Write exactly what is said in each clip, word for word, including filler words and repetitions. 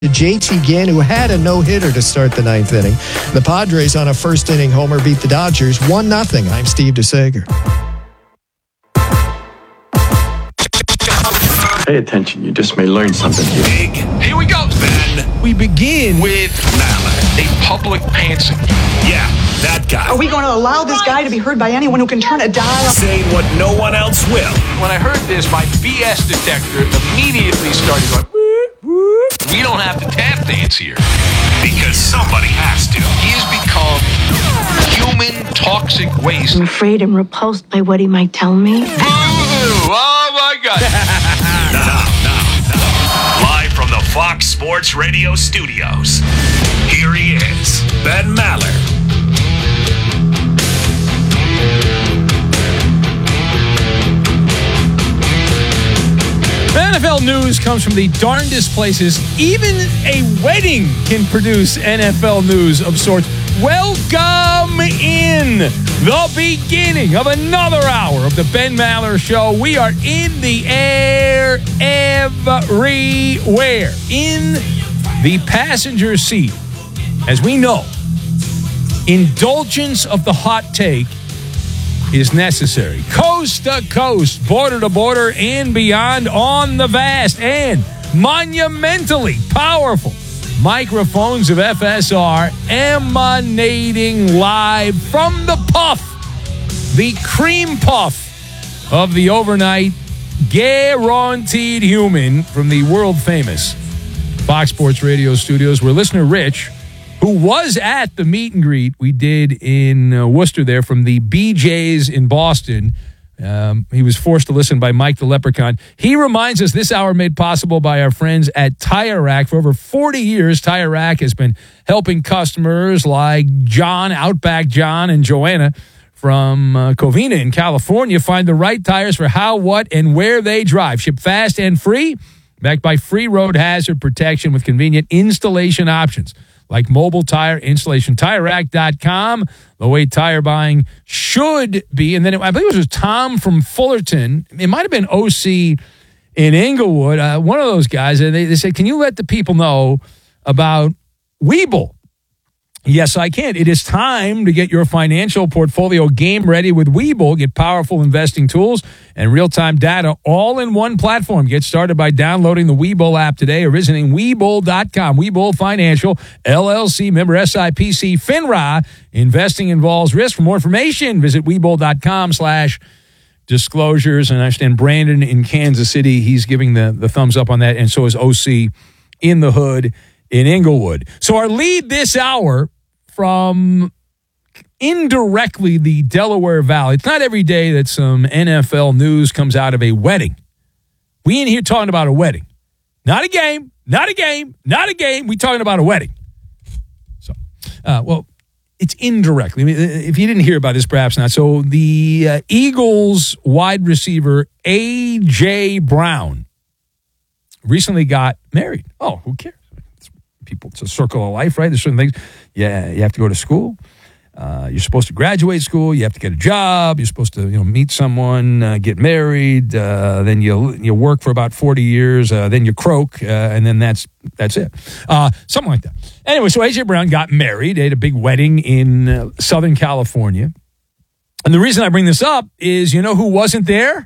J T Ginn, who had a no-hitter to start the ninth inning. The Padres on a first-inning homer beat the Dodgers one nothing. I'm Steve DeSager. Pay attention, you just may learn something here. Big. Here we go, Ben. We begin with Maller, a public pantsing. Yeah, that guy. Are we going to allow this guy to be heard by anyone who can turn a dial? Saying what no one else will. When I heard this, my B S detector immediately started going, we don't have to tap dance here. Because somebody has to. He has become human toxic waste. I'm afraid I'm repulsed by what he might tell me. Boo! Oh my God. Now, now, now. Live from the Fox Sports Radio studios, here he is, Ben Maller. N F L news comes from the darndest places. Even a wedding can produce N F L news of sorts. Welcome in the beginning of another hour of the Ben Maller Show. We are in the air everywhere. In the passenger seat. As we know, indulgence of the hot take is necessary. Coast to coast, border to border, and beyond on the vast and monumentally powerful microphones of F S R emanating live from the puff, the cream puff of the overnight guaranteed human from the world famous Fox Sports Radio studios, where listener Rich, who was at the meet and greet we did in uh, Worcester there from the B J's in Boston. Um, he was forced to listen by Mike the Leprechaun. He reminds us this hour made possible by our friends at Tire Rack. For over forty years, Tire Rack has been helping customers like John, Outback John, and Joanna from uh, Covina in California find the right tires for how, what, and where they drive. Ship fast and free, backed by free road hazard protection with convenient installation options like mobile tire installation. Tire Rack dot com, the way tire buying should be. And then it, I believe it was Tom from Fullerton. It might have been O C in Inglewood, uh, one of those guys. And they, they said, can you let the people know about Webull? Yes, I can. It is time to get your financial portfolio game ready with Webull. Get powerful investing tools and real-time data all in one platform. Get started by downloading the Webull app today or visiting Webull dot com. Webull Financial, L L C, member S I P C, FINRA. Investing involves risk. For more information, visit Webull dot com slash disclosures. And I understand Brandon in Kansas City, he's giving the, the thumbs up on that, and so is O C in the hood in Inglewood. So our lead this hour from indirectly the Delaware Valley. It's not every day that some N F L news comes out of a wedding. We in here talking about a wedding. Not a game, not a game, not a game. We talking about a wedding. So, uh, well, it's indirectly. I mean, if you didn't hear about this, perhaps not. So the uh, Eagles wide receiver A J. Brown recently got married. Oh, who cares? People, it's a circle of life, right? There's certain things. Yeah, you have to go to school. Uh, you're supposed to graduate school. You have to get a job. You're supposed to, you know, meet someone, uh, get married. Uh, then you you work for about forty years. Uh, then you croak, uh, and then that's that's it. Uh, something like that. Anyway, so A J. Brown got married. They had a big wedding in uh, Southern California. And the reason I bring this up is, you know who wasn't there?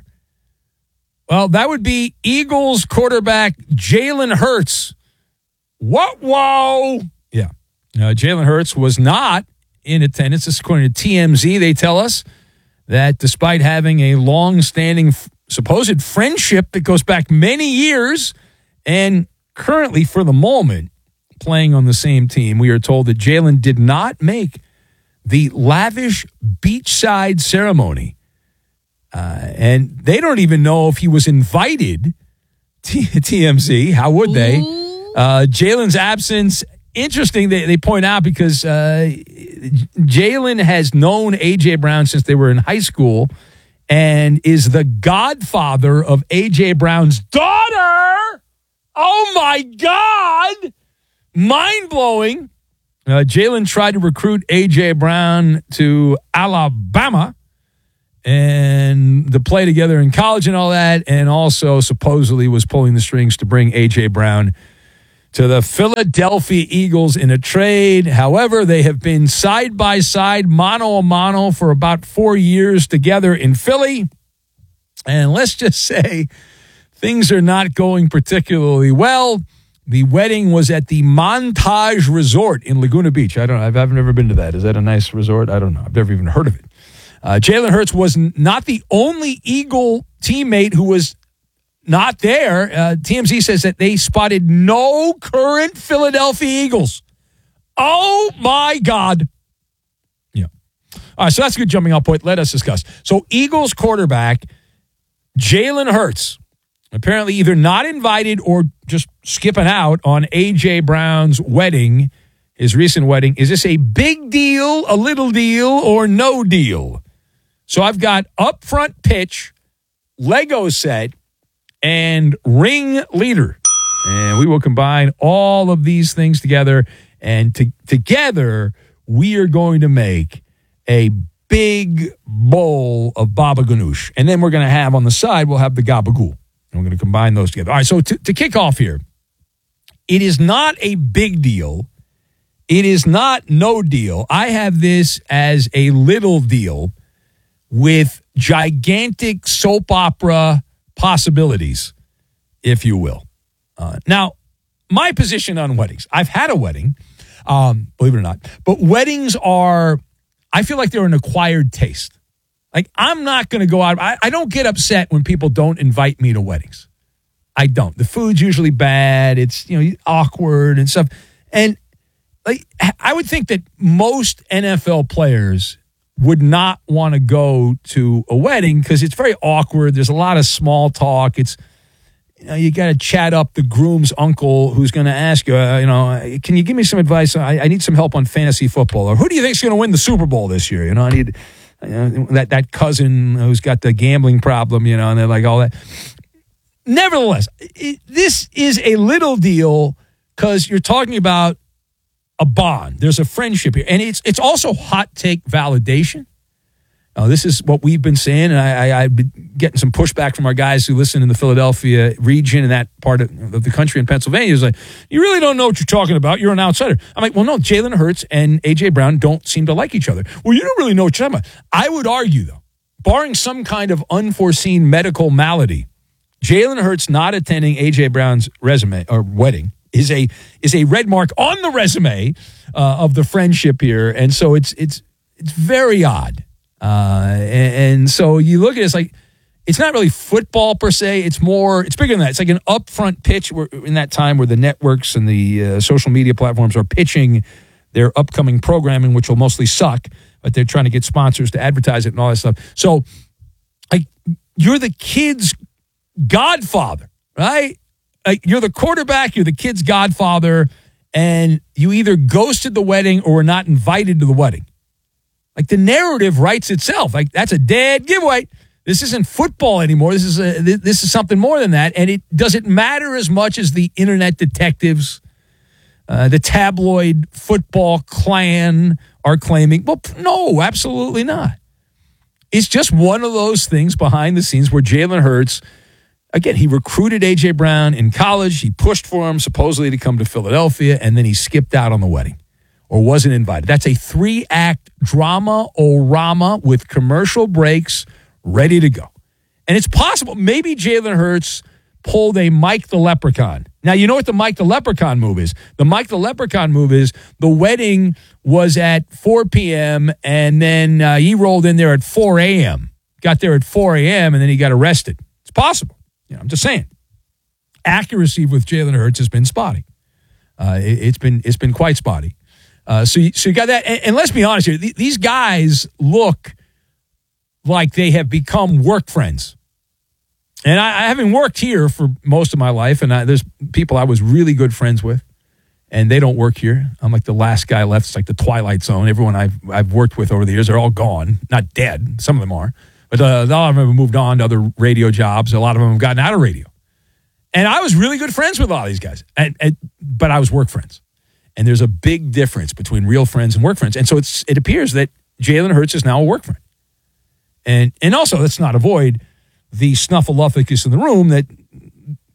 Well, that would be Eagles quarterback Jalen Hurts. What? Whoa. Yeah. Uh, Jalen Hurts was not in attendance. This is according to T M Z. They tell us that despite having a long-standing f- supposed friendship that goes back many years and currently, for the moment, playing on the same team, we are told that Jalen did not make the lavish beachside ceremony. Uh, and they don't even know if he was invited. T- TMZ. How would they? Uh, Jalen's absence, interesting, they, they point out, because uh, Jalen has known A J. Brown since they were in high school and is the godfather of A J. Brown's daughter. Oh, my God. Mind-blowing. Uh, Jalen tried to recruit A J. Brown to Alabama and to play together in college and all that, and also supposedly was pulling the strings to bring A J. Brown to the Philadelphia Eagles in a trade. However, they have been side by side, mano a mano, for about four years together in Philly. And let's just say things are not going particularly well. The wedding was at the Montage Resort in Laguna Beach. I don't know. I've, I've never been to that. Is that a nice resort? I don't know. I've never even heard of it. Uh, Jalen Hurts was n- not the only Eagle teammate who was not there. Uh, T M Z says that they spotted no current Philadelphia Eagles. Oh, my God. Yeah. All right, so that's a good jumping off point. Let us discuss. So Eagles quarterback Jalen Hurts, apparently either not invited or just skipping out on A J. Brown's wedding, his recent wedding. Is this a big deal, a little deal, or no deal? So I've got upfront pitch, Lego set, and ring leader. And we will combine all of these things together, and to, together we are going to make a big bowl of baba ganoush. And then we're going to have on the side, we'll have the gabagool. And we're going to combine those together. All right, so to, to kick off here, it is not a big deal. It is not no deal. I have this as a little deal with gigantic soap opera possibilities, if you will. Uh, now, my position on weddings, I've had a wedding, um, believe it or not, but weddings are, I feel like they're an acquired taste. Like, I'm not going to go out. I, I don't get upset when people don't invite me to weddings. I don't. The food's usually bad. It's, you know, awkward and stuff. And like, I would think that most N F L players would not want to go to a wedding because it's very awkward. There's a lot of small talk. It's, you know, you got to chat up the groom's uncle who's going to ask you, uh, you know, can you give me some advice? I, I need some help on fantasy football. Or who do you think's going to win the Super Bowl this year? You know, I need you know, that that cousin who's got the gambling problem. You know, and they're like all that. Nevertheless, it, this is a little deal because you're talking about a bond. There's a friendship here, and it's it's also hot take validation. Uh, this is what we've been saying, and I, I, I've been getting some pushback from our guys who listen in the Philadelphia region and that part of, of the country in Pennsylvania. It's like, you really don't know what you're talking about. You're an outsider. I'm like, well, no, Jalen Hurts and A J. Brown don't seem to like each other. Well, you don't really know what you're talking about. I would argue, though, barring some kind of unforeseen medical malady, Jalen Hurts not attending A J. Brown's resume or wedding is a is a red mark on the resume uh, of the friendship here, and so it's it's it's very odd. Uh, and, and so you look at it, it's like, it's not really football per se. It's more, it's bigger than that. It's like an upfront pitch where, in that time where the networks and the uh, social media platforms are pitching their upcoming programming, which will mostly suck, but they're trying to get sponsors to advertise it and all that stuff. So, like, you're the kid's godfather, right? Like, you're the quarterback, you're the kid's godfather, and you either ghosted the wedding or were not invited to the wedding. Like, the narrative writes itself. Like, that's a dead giveaway. This isn't football anymore. This is a, this is something more than that. And it doesn't matter as much as the internet detectives, uh, the tabloid football clan are claiming. Well, no, absolutely not. It's just one of those things behind the scenes where Jalen Hurts, again, he recruited A J. Brown in college. He pushed for him supposedly to come to Philadelphia, and then he skipped out on the wedding. Or wasn't invited. That's a three-act drama-o-rama with commercial breaks ready to go. And it's possible, maybe Jalen Hurts pulled a Mike the Leprechaun. Now, you know what the Mike the Leprechaun move is? The Mike the Leprechaun move is the wedding was at four p.m., and then uh, he rolled in there at four a.m., got there at four a.m., and then he got arrested. It's possible. You know, I'm just saying. Accuracy with Jalen Hurts has been spotty. Uh, it, it's been it's been quite spotty. Uh, so, you, so you got that. And, and let's be honest here. Th- these guys look like they have become work friends. And I, I haven't worked here for most of my life, and I, there's people I was really good friends with, and they don't work here. I'm like the last guy left. It's like the Twilight Zone. Everyone I've I've worked with over the years, they're all gone. Not dead. Some of them are. But uh, a lot of them have moved on to other radio jobs. A lot of them have gotten out of radio. And I was really good friends with a lot of these guys, and, and, but I was work friends. And there's a big difference between real friends and work friends. And so it's it appears that Jalen Hurts is now a work friend. And and also, let's not avoid the snuffleupagus in the room that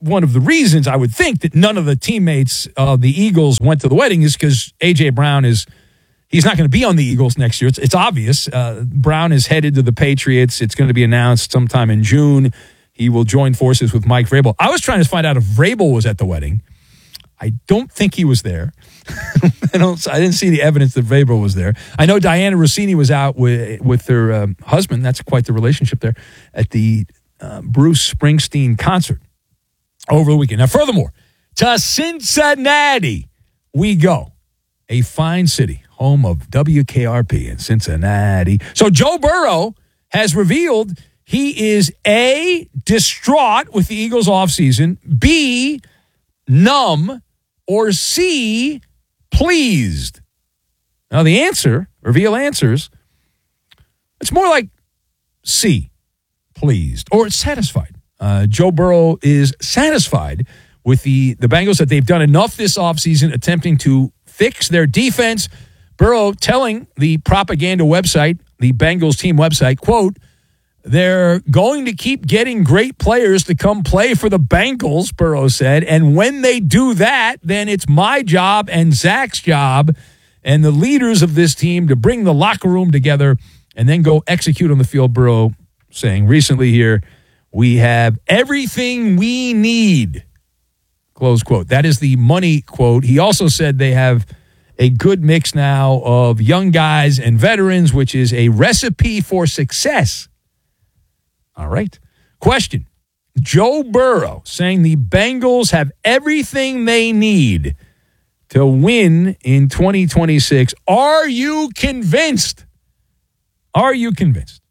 one of the reasons I would think that none of the teammates of the Eagles went to the wedding is because A J. Brown is, he's not going to be on the Eagles next year. It's, it's obvious. Uh, Brown is headed to the Patriots. It's going to be announced sometime in June. He will join forces with Mike Vrabel. I was trying to find out if Vrabel was at the wedding. I don't think he was there. I don't. I didn't see the evidence that Vrabel was there. I know Diana Rossini was out with with her um, husband. That's quite the relationship there at the uh, Bruce Springsteen concert over the weekend. Now, furthermore, to Cincinnati we go, a fine city, home of W K R P in Cincinnati. So Joe Burrow has revealed he is A, distraught with the Eagles offseason, B, numb, or C, pleased. Now, the answer, reveal answers, it's more like C, pleased, or satisfied. Uh, Joe Burrow is satisfied with the, the Bengals that they've done enough this offseason attempting to fix their defense. Burrow telling the propaganda website, the Bengals team website, quote, they're going to keep getting great players to come play for the Bengals, Burrow said. And when they do that, then it's my job and Zach's job and the leaders of this team to bring the locker room together and then go execute on the field, Burrow saying recently here, we have everything we need, close quote. That is the money quote. He also said they have a good mix now of young guys and veterans, which is a recipe for success. All right. Question. Joe Burrow saying the Bengals have everything they need to win in twenty twenty-six. Are you convinced? Are you convinced?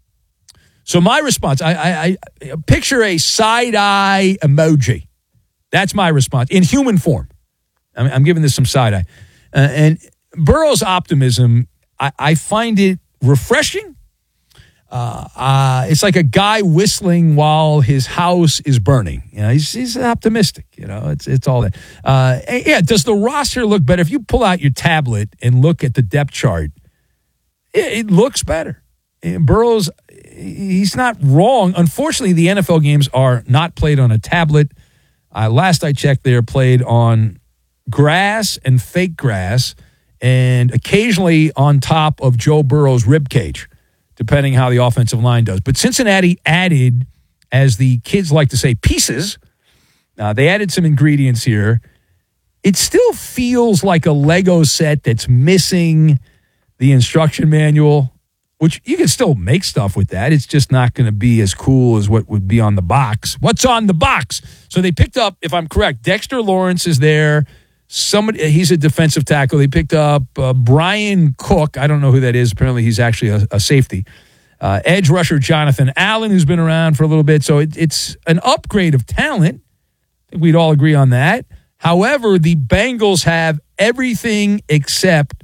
So my response, I, I, I picture a side-eye emoji. That's my response in human form. I'm, I'm giving this some side-eye. Uh, and Burrow's optimism, I, I find it refreshing. Uh, uh, it's like a guy whistling while his house is burning. You know, he's, he's optimistic. You know, it's it's all that. Uh, yeah, does the roster look better? If you pull out your tablet and look at the depth chart, it, it looks better. And Burrow's, he's not wrong. Unfortunately, the N F L games are not played on a tablet. Uh, last I checked, they are played on grass and fake grass, and occasionally on top of Joe Burrow's rib cage, depending how the offensive line does. But Cincinnati added, as the kids like to say, pieces. Uh, they added some ingredients here. It still feels like a Lego set that's missing the instruction manual, which you can still make stuff with that. It's just not going to be as cool as what would be on the box. What's on the box? So they picked up, if I'm correct, Dexter Lawrence is there. Somebody, he's a defensive tackle. They picked up uh, Brian Cook. I don't know who that is. Apparently, he's actually a, a safety. Uh, edge rusher Jonathan Allen, who's been around for a little bit. So it, it's an upgrade of talent. I think we'd all agree on that. However, the Bengals have everything except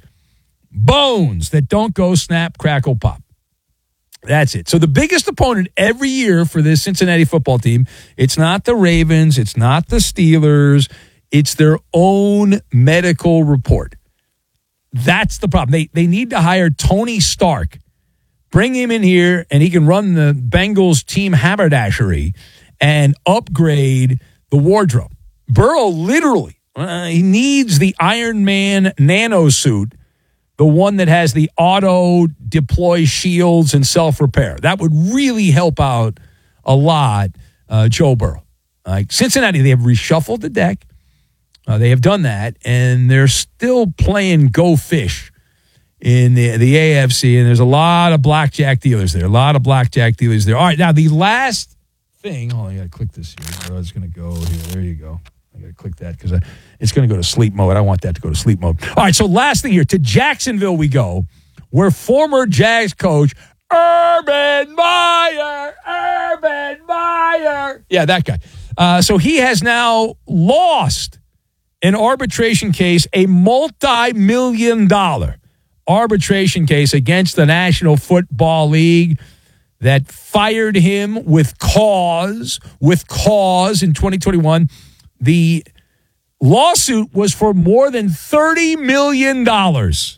bones that don't go snap, crackle, pop. That's it. So the biggest opponent every year for this Cincinnati football team, it's not the Ravens, it's not the Steelers, it's their own medical report. That's the problem. They they need to hire Tony Stark, bring him in here, and he can run the Bengals team haberdashery and upgrade the wardrobe. Burrow literally, uh, he needs the Iron Man nano suit, the one that has the auto deploy shields and self-repair. That would really help out a lot, uh, Joe Burrow. Like Cincinnati, they have reshuffled the deck. Uh, they have done that, and they're still playing go fish in the, the A F C, and there's a lot of blackjack dealers there, a lot of blackjack dealers there. All right, now the last thing, oh, I got to click this here. I was going to go here. There you go. I got to click that because it's going to go to sleep mode. I want that to go to sleep mode. All right, so last thing here, to Jacksonville we go, where former Jags coach Urban Meyer, Urban Meyer, yeah, that guy. Uh, so he has now lost an arbitration case, a multi-million dollar arbitration case against the National Football League that fired him with cause, with cause in twenty twenty-one. The lawsuit was for more than thirty million dollars.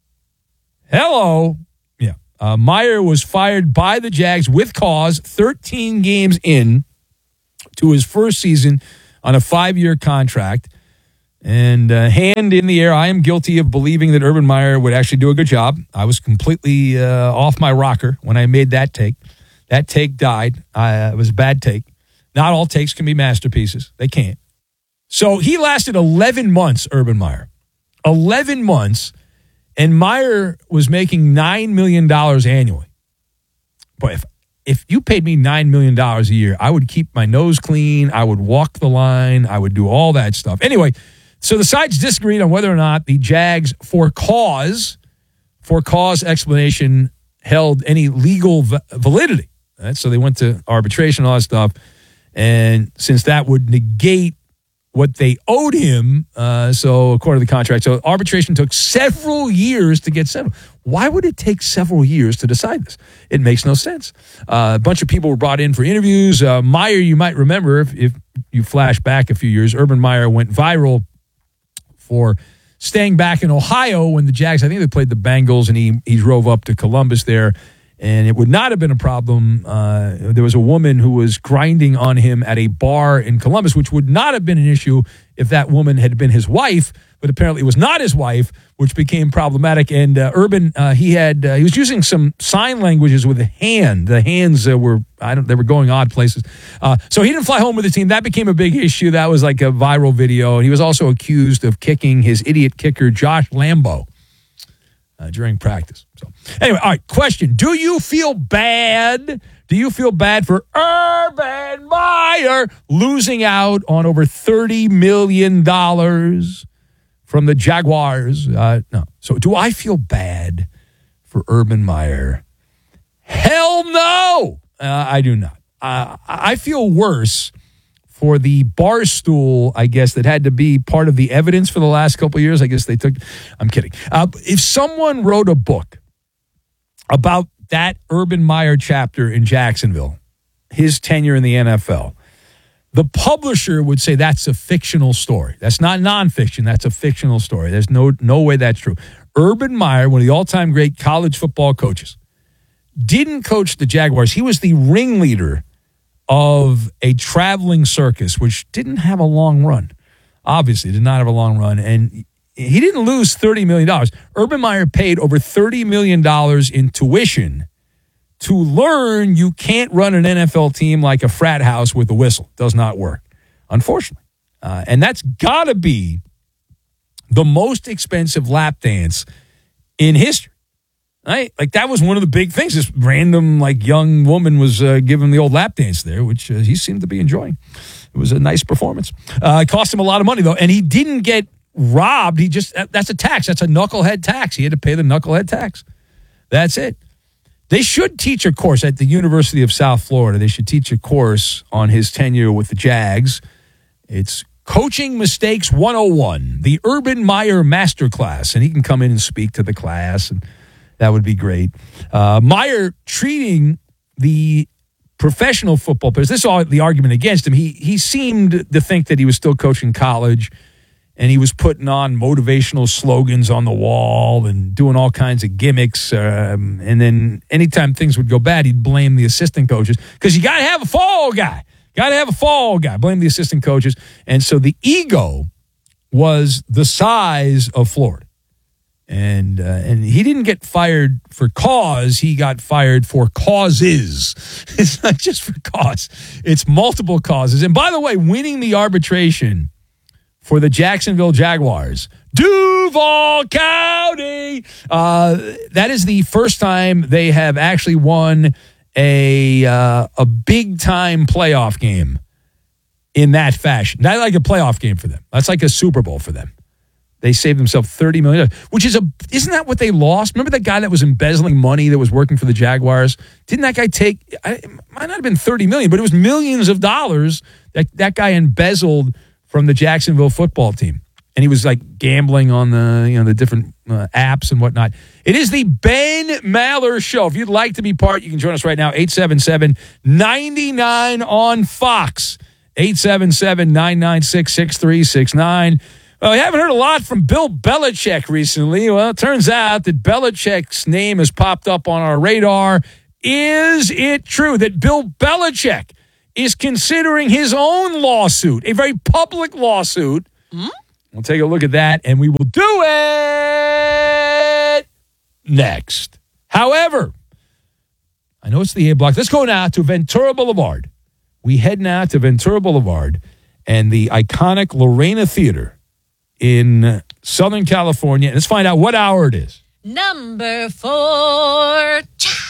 Hello. Yeah. Uh, Meyer was fired by the Jags with cause thirteen games in to his first season on a five-year contract. And uh, hand in the air, I am guilty of believing that Urban Meyer would actually do a good job. I was completely uh, off my rocker when I made that take. That take died. Uh, it was a bad take. Not all takes can be masterpieces. They can't. So he lasted eleven months, Urban Meyer. eleven months, and Meyer was making nine million dollars annually. Boy, if, if you paid me nine million dollars a year, I would keep my nose clean. I would walk the line. I would do all that stuff. Anyway, so the sides disagreed on whether or not the Jags, for cause, for cause explanation, held any legal v- validity. Right? So they went to arbitration, all that stuff. And since that would negate what they owed him, uh, so according to the contract, so arbitration took several years to get settled. Why would it take several years to decide this? It makes no sense. Uh, a bunch of people were brought in for interviews. Uh, Meyer, you might remember, if, if you flash back a few years, Urban Meyer went viral for staying back in Ohio when the Jags, I think they played the Bengals, and he he drove up to Columbus there, and it would not have been a problem. Uh, there was a woman who was grinding on him at a bar in Columbus, which would not have been an issue if that woman had been his wife, but apparently it was not his wife, which became problematic. And uh, Urban, uh, he had uh, he was using some sign languages with a hand. The hands uh, were I don't they were going odd places. Uh, so he didn't fly home with the team. That became a big issue. That was like a viral video. And he was also accused of kicking his idiot kicker Josh Lambo uh, during practice. So anyway, all right. Question: do you feel bad? Do you feel bad for Urban Meyer losing out on over thirty million dollars from the Jaguars? Uh, no. So do I feel bad for Urban Meyer? Hell no, uh, I do not. Uh, I feel worse for the Barstool, I guess, that had to be part of the evidence for the last couple of years. I guess they took, I'm kidding. Uh, if someone wrote a book about that Urban Meyer chapter in Jacksonville, his tenure in the N F L, the publisher would say that's a fictional story. That's not nonfiction. That's a fictional story. There's no no way that's true. Urban Meyer, one of the all-time great college football coaches, didn't coach the Jaguars. He was the ringleader of a traveling circus, which didn't have a long run. Obviously, did not have a long run. And he didn't lose thirty million dollars. Urban Meyer paid over thirty million dollars in tuition to learn you can't run an N F L team like a frat house with a whistle. Does not work, unfortunately. Uh, and that's got to be the most expensive lap dance in history. Right? Like, that was one of the big things. This random, like, young woman was uh, giving the old lap dance there, which uh, he seemed to be enjoying. It was a nice performance. Uh, it cost him a lot of money, though, and he didn't get robbed. He just, that's a tax. That's a knucklehead tax. He had to pay the knucklehead tax. That's it. They should teach a course at the University of South Florida. They should teach a course on his tenure with the Jags. It's Coaching Mistakes one oh one, the Urban Meyer Masterclass, and he can come in and speak to the class, and that would be great. Uh, Meyer treating the professional football players, this is all the argument against him. He he seemed to think that he was still coaching college, and he was putting on motivational slogans on the wall and doing all kinds of gimmicks. Um, and then anytime things would go bad, he'd blame the assistant coaches, because you got to have a fall guy. Got to have a fall guy. Blame the assistant coaches. And so the ego was the size of Florida. And uh, and he didn't get fired for cause. He got fired for causes. It's not just for cause. It's multiple causes. And by the way, winning the arbitration for the Jacksonville Jaguars, Duval County, uh, that is the first time they have actually won a uh, a big-time playoff game in that fashion. Not like a playoff game for them. That's like a Super Bowl for them. They saved themselves thirty million dollars, which is a, isn't that what they lost? Remember that guy that was embezzling money that was working for the Jaguars? Didn't that guy take, it might not have been thirty million dollars, but it was millions of dollars that that guy embezzled from the Jacksonville football team. And he was like gambling on the, you know, the different uh, apps and whatnot. It is the Ben Maller Show. If you'd like to be part, you can join us right now, eight seven seven, nine nine on Fox, eight seven seven, nine nine six, six three six nine. Well, we haven't heard a lot from Bill Belichick recently. Well, it turns out that Belichick's name has popped up on our radar. Is it true that Bill Belichick is considering his own lawsuit, a very public lawsuit. Mm-hmm. We'll take a look at that, and we will do it next. However, I know it's the A block. Let's go now to Ventura Boulevard. We head now to Ventura Boulevard and the iconic Lorena Theater in Southern California. Let's find out what hour it is. Number four.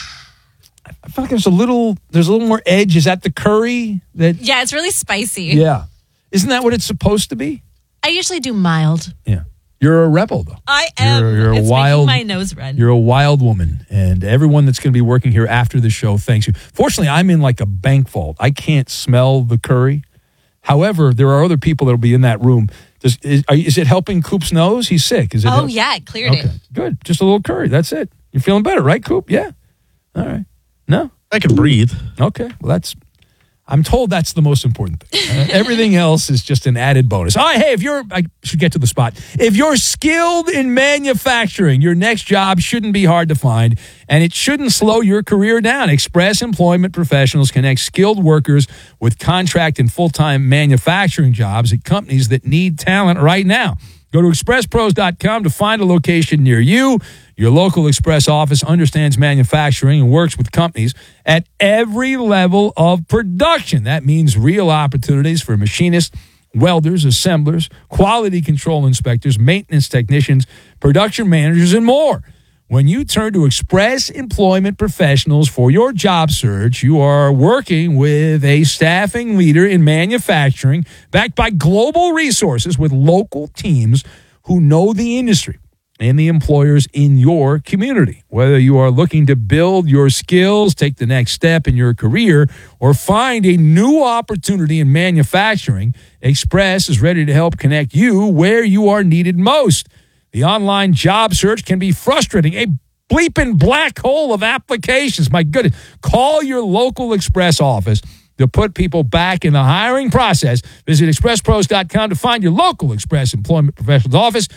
I feel like there's a little, there's a little more edge. Is that the curry? That Yeah, it's really spicy. Yeah. Isn't that what it's supposed to be? I usually do mild. Yeah. You're a rebel, though. I am. You're, you're a it's wild, making my nose red. You're a wild woman, and everyone that's going to be working here after the show thanks you. Fortunately, I'm in like a bank vault. I can't smell the curry. However, there are other people that will be in that room. Does, is, are, is it helping Coop's nose? He's sick. Is it? Oh, help? yeah, it cleared okay, it. Good. Just a little curry. That's it. You're feeling better, right, Coop? Yeah. All right. No? I can breathe. Okay. Well, that's... I'm told that's the most important thing. Uh, everything else is just an added bonus. All right, hey, if you're, I should get to the spot. If you're skilled in manufacturing, your next job shouldn't be hard to find, and it shouldn't slow your career down. Express Employment Professionals connect skilled workers with contract and full-time manufacturing jobs at companies that need talent right now. Go to express pros dot com to find a location near you. Your local Express office understands manufacturing and works with companies at every level of production. That means real opportunities for machinists, welders, assemblers, quality control inspectors, maintenance technicians, production managers, and more. When you turn to Express Employment Professionals for your job search, you are working with a staffing leader in manufacturing backed by global resources with local teams who know the industry and the employers in your community. Whether you are looking to build your skills, take the next step in your career, or find a new opportunity in manufacturing, Express is ready to help connect you where you are needed most. The online job search can be frustrating, a bleeping black hole of applications. My goodness. Call your local Express office to put people back in the hiring process. Visit express pros dot com to find your local Express Employment Professionals office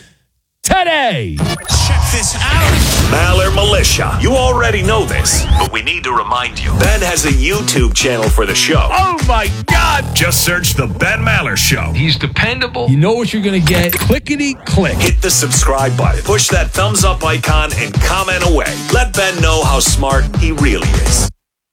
today. Check this out. Maller Militia. You already know this, but we need to remind you. Ben has a YouTube channel for the show. Oh, my God. Just search The Ben Maller Show. He's dependable. You know what you're going to get. Clickety click. Hit the subscribe button. Push that thumbs up icon and comment away. Let Ben know how smart he really is.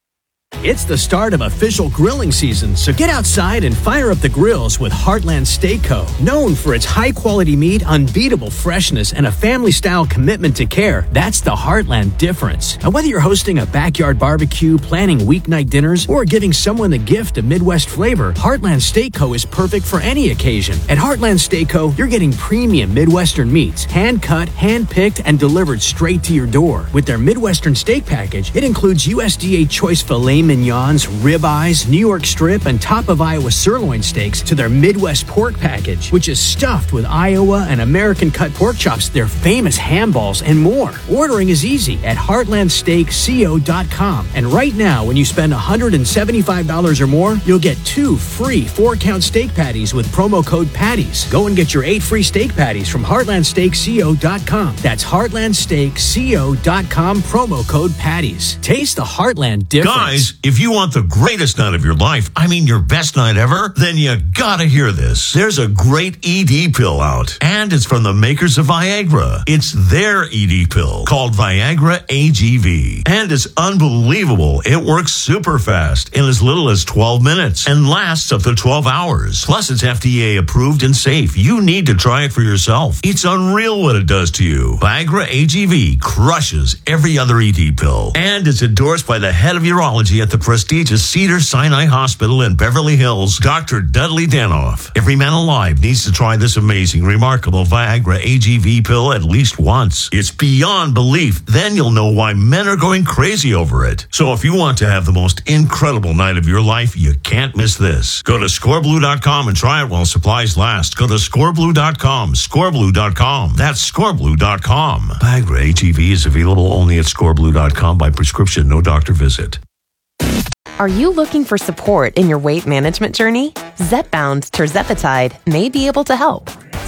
It's the start of official grilling season, so get outside and fire up the grills with Heartland Steak Co. Known for its high-quality meat, unbeatable freshness, and a family-style commitment to care, that's the Heartland difference. And whether you're hosting a backyard barbecue, planning weeknight dinners, or giving someone the gift of Midwest flavor, Heartland Steak Co. is perfect for any occasion. At Heartland Steak Co., you're getting premium Midwestern meats, hand-cut, hand-picked, and delivered straight to your door. With their Midwestern steak package, it includes U S D A choice filet mignons, ribeyes, New York strip, and top of Iowa sirloin steaks to their Midwest pork package, which is stuffed with Iowa and American cut pork chops, their famous ham balls, and more. Ordering is easy at heartland steak co dot com. And right now, when you spend one hundred seventy-five dollars or more, you'll get two free four-count steak patties with promo code PATTIES. Go and get your eight free steak patties from heartland steak co dot com. That's heartland steak co dot com, promo code PATTIES. Taste the Heartland difference. Guys, if you want the greatest night of your life, I mean your best night ever, then you gotta hear this. There's a great E D pill out, and it's from the makers of Viagra. It's their E D pill called Viagra A G V, and it's unbelievable. It works super fast in as little as twelve minutes and lasts up to twelve hours. Plus, it's F D A approved and safe. You need to try it for yourself. It's unreal what it does to you. Viagra A G V crushes every other E D pill, and it's endorsed by the head of urology at the prestigious Cedars-Sinai Hospital in Beverly Hills, Doctor Dudley Danoff. Every man alive needs to try this amazing, remarkable Viagra A G V pill at least once. It's beyond belief. Then you'll know why men are going crazy over it. So if you want to have the most incredible night of your life, you can't miss this. Go to score blue dot com and try it while supplies last. Go to score blue dot com, score blue dot com. That's score blue dot com. Viagra A G V is available only at score blue dot com by prescription, no doctor visit. Are you looking for support in your weight management journey? Zepbound tirzepatide may be able to help.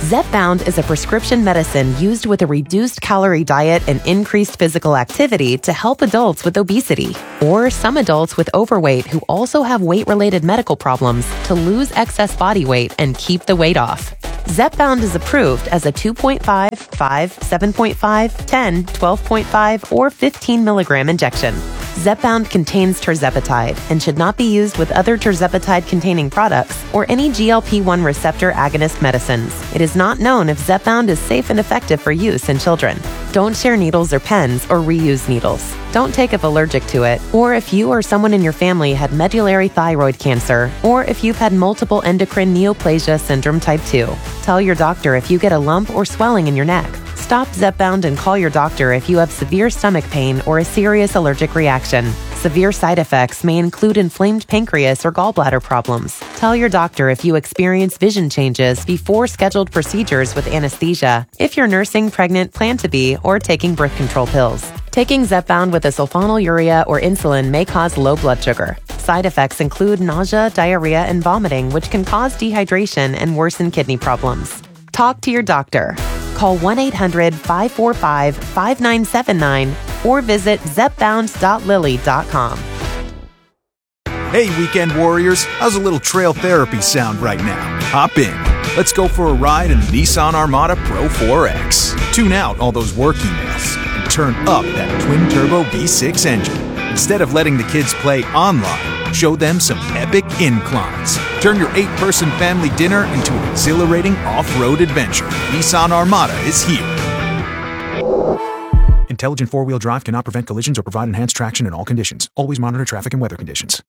Zepbound is a prescription medicine used with a reduced calorie diet and increased physical activity to help adults with obesity, or some adults with overweight who also have weight-related medical problems to lose excess body weight and keep the weight off. Zepbound is approved as a two point five, five, seven point five, ten, twelve point five, or fifteen milligram injection. Zepbound contains tirzepatide and should not be used with other tirzepatide-containing products or any G L P one receptor agonist medicines. It is not known if Zepbound is safe and effective for use in children. Don't share needles or pens or reuse needles. Don't take if allergic to it, or if you or someone in your family had medullary thyroid cancer, or if you've had multiple endocrine neoplasia syndrome type two. Tell your doctor if you get a lump or swelling in your neck. Stop Zepbound and call your doctor if you have severe stomach pain or a serious allergic reaction. Severe side effects may include inflamed pancreas or gallbladder problems. Tell your doctor if you experience vision changes before scheduled procedures with anesthesia, if you're nursing, pregnant, plan to be, or taking birth control pills. Taking Zepbound with a sulfonylurea or insulin may cause low blood sugar. Side effects include nausea, diarrhea, and vomiting, which can cause dehydration and worsen kidney problems. Talk to your doctor. Call one eight hundred, five four five, five nine seven nine or visit zepbound dot lilly dot com. Hey, weekend warriors, how's a little trail therapy sound right now? Hop in. Let's go for a ride in the Nissan Armada Pro four X. Tune out all those work emails and turn up that twin-turbo V six engine. Instead of letting the kids play online, show them some epic inclines. Turn your eight-person family dinner into an exhilarating off-road adventure. Nissan Armada is here. Intelligent four-wheel drive cannot prevent collisions or provide enhanced traction in all conditions. Always monitor traffic and weather conditions.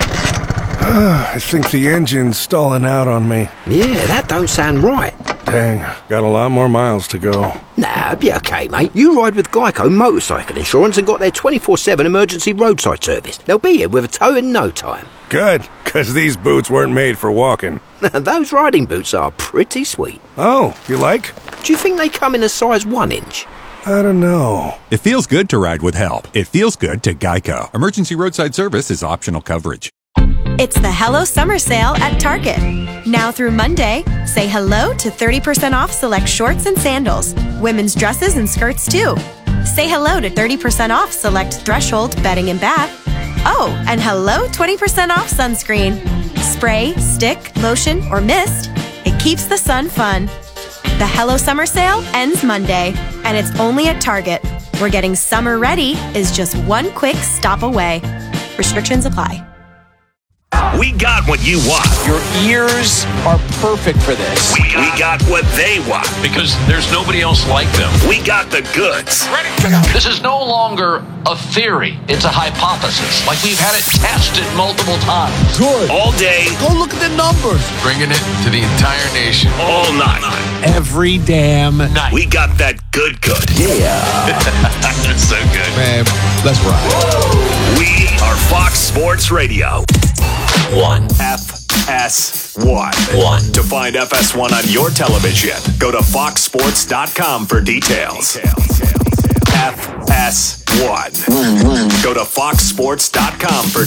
I think the engine's stalling out on me. Yeah, that don't sound right. Dang, got a lot more miles to go. Nah, be okay, mate. You ride with Geico Motorcycle Insurance and got their twenty-four seven emergency roadside service. They'll be here with a tow in no time. Good, because these boots weren't made for walking. Those riding boots are pretty sweet. Oh, you like? Do you think they come in a size one inch? I don't know. It feels good to ride with help. It feels good to Geico. Emergency roadside service is optional coverage. It's the Hello Summer Sale at Target. Now through Monday, say hello to thirty percent off select shorts and sandals, women's dresses and skirts too. Say hello to thirty percent off select Threshold bedding and bath. Oh, and hello twenty percent off sunscreen. Spray, stick, lotion, or mist. It keeps the sun fun. The Hello Summer Sale ends Monday, and it's only at Target, where getting summer ready is just one quick stop away. Restrictions apply. We got what you want. Your ears are perfect for this. We got, we got what they want. Because there's nobody else like them. We got the goods. Ready to go. This is no longer a theory. It's a hypothesis. Like we've had it tested multiple times. Good. All day. Go look at the numbers. Bringing it to the entire nation. All night. Every damn night. We got that good good. Yeah. That's so good. Man, let's ride. We are Fox Sports Radio. One. F S one. One. To find F S one on your television, go to fox sports dot com for details. F S one. Go to fox sports dot com for